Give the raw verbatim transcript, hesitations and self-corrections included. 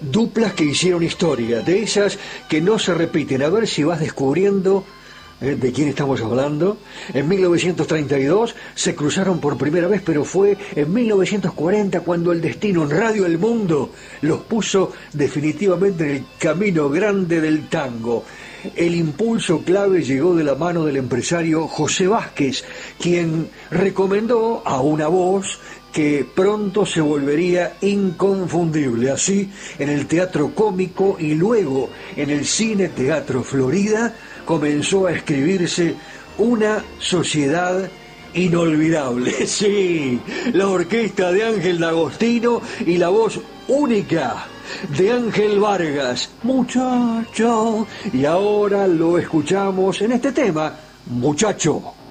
duplas que hicieron historia, de esas que no se repiten. A ver si vas descubriendo eh, de quién estamos hablando. En mil novecientos treinta y dos se cruzaron por primera vez, pero fue en mil novecientos cuarenta cuando el destino en Radio El Mundo los puso definitivamente en el camino grande del tango. El impulso clave llegó de la mano del empresario José Vázquez, quien recomendó a una voz que pronto se volvería inconfundible. Así, en el teatro cómico y luego en el Cine Teatro Florida, comenzó a escribirse una sociedad inolvidable. Sí, la orquesta de Ángel D'Agostino y la voz única de Ángel Vargas, muchacho, y ahora lo escuchamos en este tema, Muchacho.